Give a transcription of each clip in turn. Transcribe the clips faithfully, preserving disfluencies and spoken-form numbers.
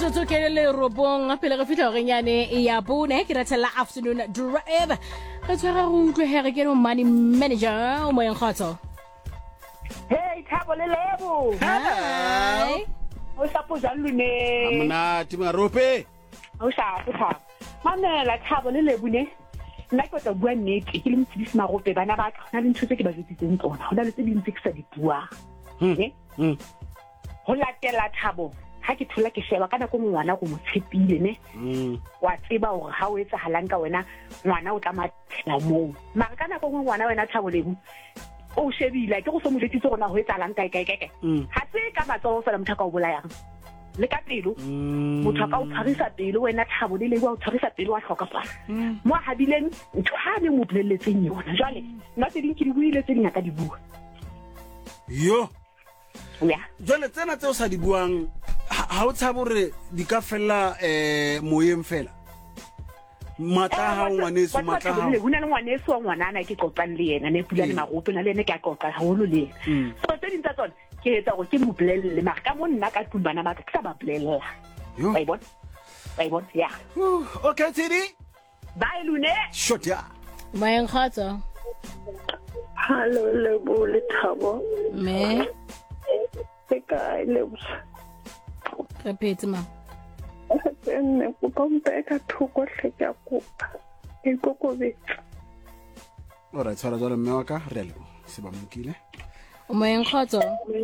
metsotso ke le robong pele re fitla re nyane ya bone ke ratela afternoon drive re tswara go utlwe here ke no money manager o mo engkhatso. Hey Thabo le Lebo. Hi. O sa poja lune. Amna tima rope. O sa Thabo. Mamela Thabo le Lebo ne. Nna ke tla bua nnete ke le mtsidisi marope bana ba ka na le ntse ke ba jetsitseng tsona ho na le tse dintse ke sa di bua. Hm. Hm. Ho latela Thabo ha ke thola ke sheba kana go ngwana go mo tshepile ne wa tseba hore ha o etsa halanka wena ngwana o tla mathela mo mara kana go ngwana wena Thabo Lebo o shebile ke go so mo jetsitse rona ho etsa halanka kae kae kae ha se ka matso fela motho ka o bolayang le ka pelo motho ka o tshwarisa pelo wena Thabo le Lebo o tshwarisa pelo wa hloka pa mo habileng ntho ha ne mo bolelletseng yona jwale nna tse ding ke di buile tse ding ka di bua yo ya jwale tsena tse o sa di buang ha o tsaba re di ka fella eh moyeng fela mata ha ngwaneso mata ha le huna ngwaneso wa ngwanana ke qoqang le yena ne pula le marope na le ne ke a qoqa haholo le so tse dintsa tsona ke etsa go ke mo blelle mara ka mo nna ka tlung bana ba ka sa ba blella yo bye bon bye bon ya okay Tidi bye Lune shot ya mo engkhatso. Hello Lebo le Thabo Me Eka Lebo repeat ma. Nne go pompe ka thoko tlheka kopa e kokobetsa. ora tsara tsara mme wa ka re le se ba mokile O mo engkhatso.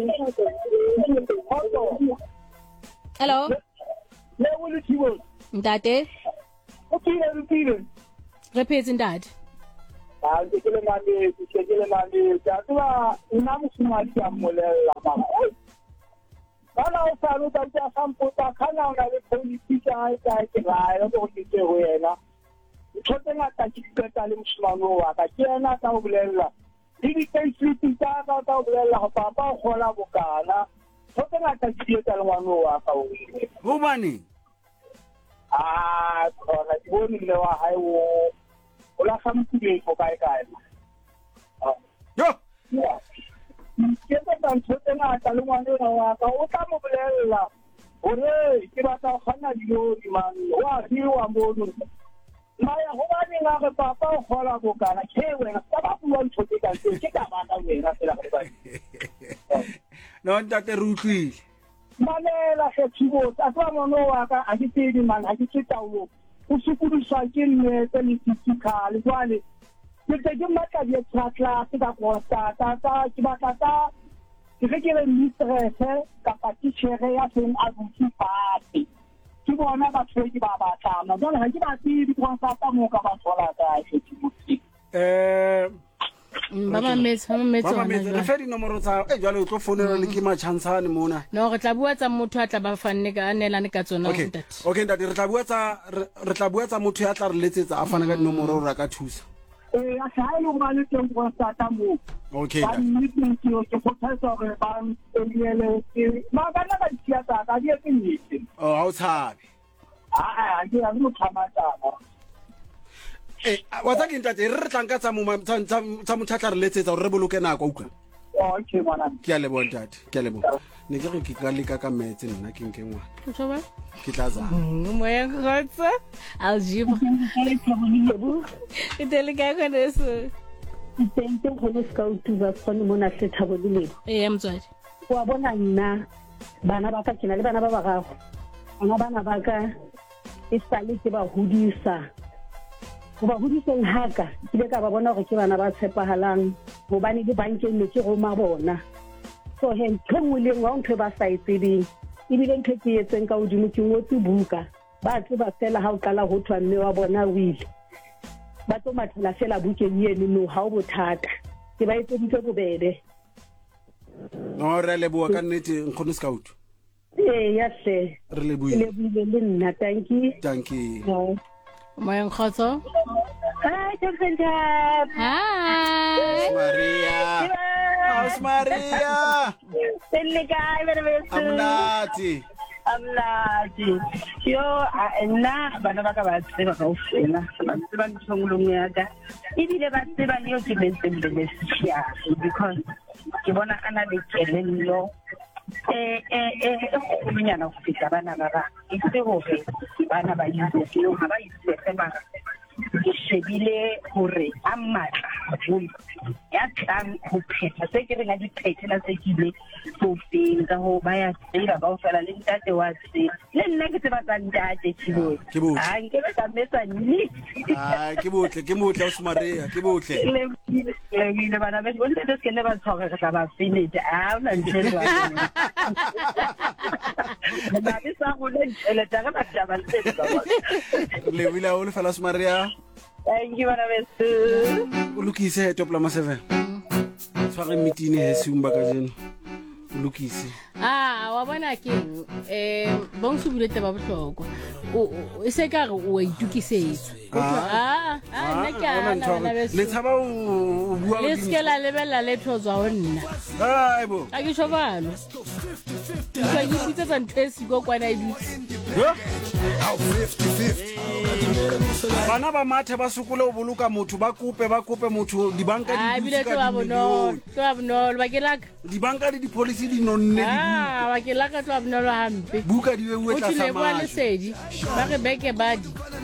Hello le wo le thibo ntate o ke le rutile repeat ntate. ah ke le mane ke ke le mane ka twa nna mo sumadi ya molela mama bana o sa no tsa sampota kana na le politika ai ka ke ra ya go ke ke ho yena tshotse ngata ke tseta le mshimano wa ka ke yena ka go bolella di di tshiti tsa ka ka go bolella go papa go la bokana tshotse ngata ke tseta le ngwano wa ka o ho bane ah khona ke bone le wa hai wo o la samphile go kae kae yo ke tsa ntse ngata le ngwana wa ka o tla mo bolella hore ke batla go khana dio di man wa di wa mono maya go ba neng ga papa o gola go kana ke wena ka ba bua ntse ka tse ke ka ba ka wena fela ga ba no ntate rutlwile manela se thibo a twa mono wa ka a ke tsedi man a ke tshitaulo o sukudisa ke nne tse le tsikale jwale ke ke mmatla di tlatla ke ka go ta ta ta ke ba ta ta ke ke le mistress ka patithere ya teng a butsi pati ke bona ba tshwedi ba ba tsama jwale ha ke ba tsi di kwa sa ta mo ka ba thola ka e tshitsi eh Baba metsa mama metsa baba metsa re fe di nomoro tsa e jwale o tlo founela le ke machansane mona no re tla bua tsa motho a tla ba fanne ka nelane ka tsona okay ntate. okay ntate re tla bua tsa re tla bua tsa motho ya tla re letsetsa a fana ka dinomoro ra ka thusa eh a sa ile ba le teng kwa sa ta mo okay ba nnete ke o ke photsa re ba eliele ke ma ba na ba tsia ta ka di ke nnete oh ha o tshabe a a ke a mo tsamata eh wa tsa ke ntate re tlang ka tsa mo tsa mothatla re letsetsa re boloke nako utlwa okay mana ke a le bona ntate ke a le bona ne ke re ke ka leka ka metse nna ke nke ngwana O tsoba ke tla za mo engkhatso algebra e tele ka ka eso Teng teng go le ska o tuba tsone mo na tle Thabo le Lebo. e motswadi Wa bona nna bana ba ka kena le bana ba ba gago. Bana bana ba ka e sale ke ba hodisa. Go ba hodiseng haka ke be ka ba bona gore ke bana ba tshepahalang go bane le bankeng le ke go ma bona. So he ntwe le ngwa ntwe ba sa itsebeng ebile ntwe ke etseng ka hodimo ke ngotse buka ba tse ba fela ha o kala ho thwa mme wa bona o ile ba tlo mathela fela bukeng yeno no ha o bothata ke ba etseditse bobebe no re le bua ka nnete nkgono scout eh ya se re le le buile buile le nna thank you thank you mo engkhatso. hi tshantsa Hi Maria How's Maria telle kai bana ba amnati amlati yo nna bana ba ka ba tseba ka ofela ba tseba ntshongolong ya ka ebile ba tseba le yo ke bentse le sia because ke bona ana le kelello eh eh eh go menyana go feta bana ba ba e se go re bana ba itse ke o ha ba itse se ba ke shebile hore a matla go ya tlang go pheta se ke rena di phethela se ke ile go feng ka go ba ya tsela ba o fela le ntate wa tse le nna ke se ba tsa ntate tshilo Ke botle. a nke ba ka mesa ni Ah, ke botle ke motle o smareya ke botle le le bana ba bonte se ke ne ba tshwara ka ba finish a ona ntshela ba di sa go le le tara ba taba le tsa ba le wila o le fela smareya thank you bana beso o lokise top la seven tshware meeting he sumba ka jeno o lokise ah wa bona ke eh bong su bulete ba botlhokwa o e se ka re o itukisetse go ah ah nna ke ana le tshaba o bua le skela lebella le thozwa ho nna ai bo a ke shobalo ka ke pitsa tsa ntwesi go kwana e dutse bana ba mathe ba sukule o boloka motho ba kope ba kope motho dibanka ah di bile dutse tlo ka ba bonolo tlo ba bonolo ba ke laka dibanka le di-policy di nonne di ah ba ke laka tlo ba bonolo hampe buka di beuwe o tlasa tile bua majo lesedi ba re beke badi